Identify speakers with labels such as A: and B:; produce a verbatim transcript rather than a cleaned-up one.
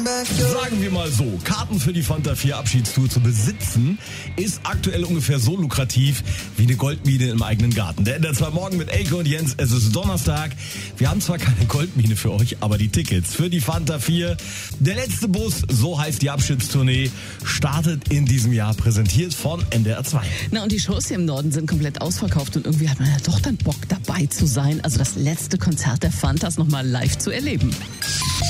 A: Sagen wir mal so, Karten für die Fanta vier Abschiedstour zu besitzen, ist aktuell ungefähr so lukrativ wie eine Goldmine im eigenen Garten. Der ändert zwar morgen mit Elke und Jens, es ist Donnerstag. Wir haben zwar keine Goldmine für euch, aber die Tickets für die Fanta vier. Der letzte Bus, so heißt die Abschiedstournee, startet in diesem Jahr, präsentiert von N D R zwei.
B: Na, und die Shows hier im Norden sind komplett ausverkauft und irgendwie hat man ja doch dann Bock dabei zu sein, also das letzte Konzert der Fantas nochmal live zu erleben.